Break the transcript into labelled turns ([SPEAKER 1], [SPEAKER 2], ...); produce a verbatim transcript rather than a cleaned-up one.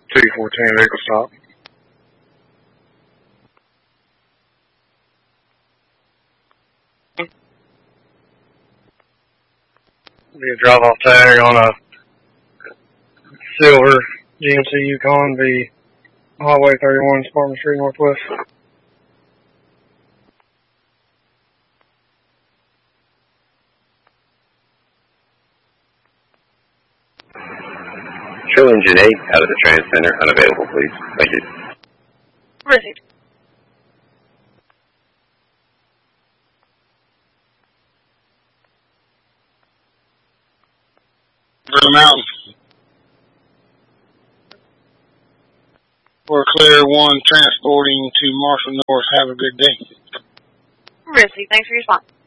[SPEAKER 1] two fourteen vehicle stop. Be a drive-off tag on a silver G M C Yukon, be Highway thirty-one, Spartan Street Northwest.
[SPEAKER 2] Show engine eight out of the trans center, unavailable, please. Thank you.
[SPEAKER 3] Received.
[SPEAKER 4] Blue Mountain. We're clear one transporting to Marshall North. Have a good day.
[SPEAKER 3] Received. Thanks for your response.